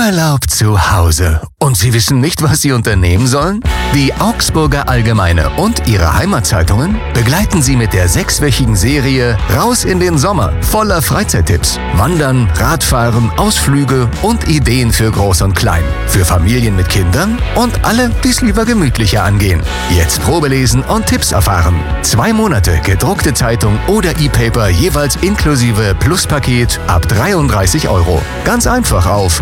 Urlaub zu Hause. Und Sie wissen nicht, was Sie unternehmen sollen? Die Augsburger Allgemeine und ihre Heimatzeitungen begleiten Sie mit der 6-wöchigen Serie Raus in den Sommer voller Freizeittipps. Wandern, Radfahren, Ausflüge und Ideen für Groß und Klein. Für Familien mit Kindern und alle, die es lieber gemütlicher angehen. Jetzt Probelesen und Tipps erfahren. 2 Monate gedruckte Zeitung oder E-Paper jeweils inklusive Pluspaket ab 33 €. Ganz einfach auf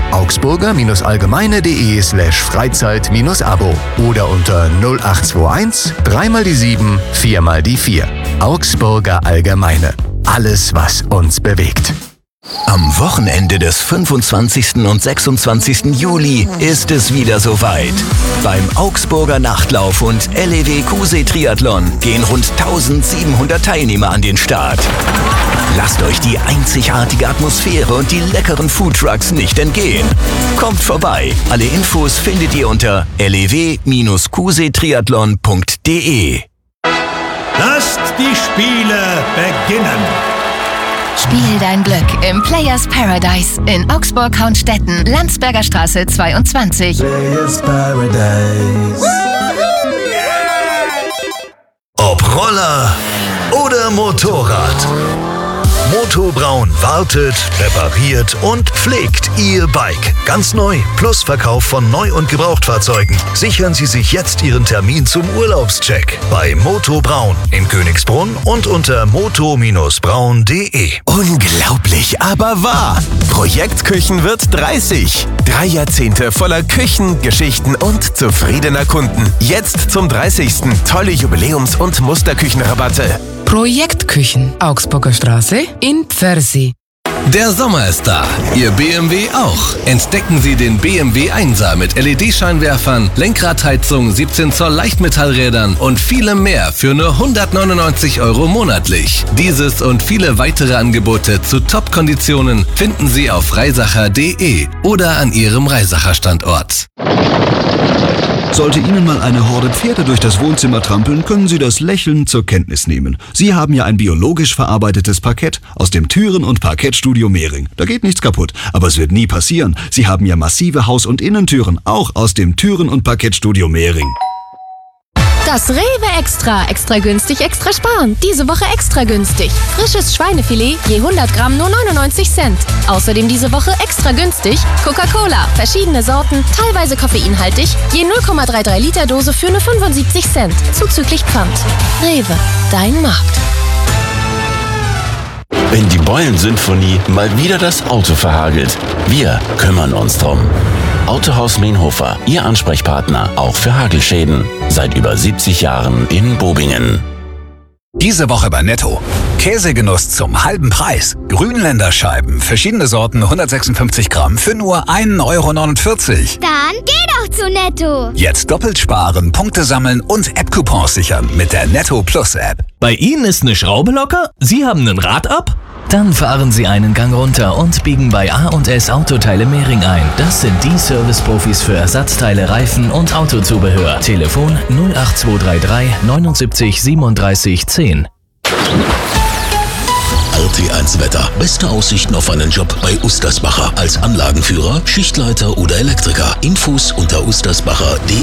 augsburger-allgemeine.de/freizeit-abo oder unter 0821 3 die 7 4 die 4. Augsburger Allgemeine. Alles, was uns bewegt. Am Wochenende des 25. und 26. Juli ist es wieder soweit. Beim Augsburger Nachtlauf und LEW Kusee Triathlon gehen rund 1700 Teilnehmer an den Start. Lasst euch die einzigartige Atmosphäre und die leckeren Foodtrucks nicht entgehen. Kommt vorbei. Alle Infos findet ihr unter lew-kuseetriathlon.de. Lasst die Spiele beginnen. Spiel dein Glück im Players Paradise in Augsburg-Haunstetten, Landsberger Straße 22. Players Paradise. Ob Roller oder Motorrad. Moto Braun wartet, repariert und pflegt Ihr Bike. Ganz neu, plus Verkauf von Neu- und Gebrauchtfahrzeugen. Sichern Sie sich jetzt Ihren Termin zum Urlaubscheck bei Moto Braun in Königsbrunn und unter moto-braun.de. Unglaublich, aber wahr. Projekt Küchen wird 30. 3 Jahrzehnte voller Küchen, Geschichten und zufriedener Kunden. Jetzt zum 30. tolle Jubiläums- und Musterküchenrabatte. Projekt Küchen, Augsburger Straße in Pfersee. Der Sommer ist da, Ihr BMW auch. Entdecken Sie den BMW 1er mit LED-Scheinwerfern, Lenkradheizung, 17 Zoll Leichtmetallrädern und vielem mehr für nur 199 € monatlich. Dieses und viele weitere Angebote zu Top-Konditionen finden Sie auf reisacher.de oder an Ihrem Reisacher-Standort. Sollte Ihnen mal eine Horde Pferde durch das Wohnzimmer trampeln, können Sie das lächelnd zur Kenntnis nehmen. Sie haben ja ein biologisch verarbeitetes Parkett aus dem Türen- und Parkettstudio Mehring. Da geht nichts kaputt, aber es wird nie passieren. Sie haben ja massive Haus- und Innentüren, auch aus dem Türen- und Parkettstudio Mehring. Das Rewe Extra. Extra günstig, extra sparen. Diese Woche extra günstig. Frisches Schweinefilet, je 100 Gramm nur 99 Cent. Außerdem diese Woche extra günstig Coca-Cola. Verschiedene Sorten, teilweise koffeinhaltig, je 0,33 Liter Dose für nur 75 Cent. Zuzüglich Pfand. Rewe, dein Markt. Wenn die Beulensymphonie mal wieder das Auto verhagelt, wir kümmern uns drum. Autohaus Meenhofer, Ihr Ansprechpartner, auch für Hagelschäden. Seit über 70 Jahren in Bobingen. Diese Woche bei Netto. Käsegenuss zum halben Preis. Grünländerscheiben, verschiedene Sorten, 156 Gramm für nur 1,49 €. Dann geh doch zu Netto. Jetzt doppelt sparen, Punkte sammeln und App-Coupons sichern mit der Netto Plus App. Bei Ihnen ist eine Schraube locker? Sie haben ein Rad ab? Dann fahren Sie einen Gang runter und biegen bei A&S Autoteile Mehring ein. Das sind die Service-Profis für Ersatzteile, Reifen und Autozubehör. Telefon 08233 79 37 10. RT1 Wetter. Beste Aussichten auf einen Job bei Ustersbacher. Als Anlagenführer, Schichtleiter oder Elektriker. Infos unter ustersbacher.de.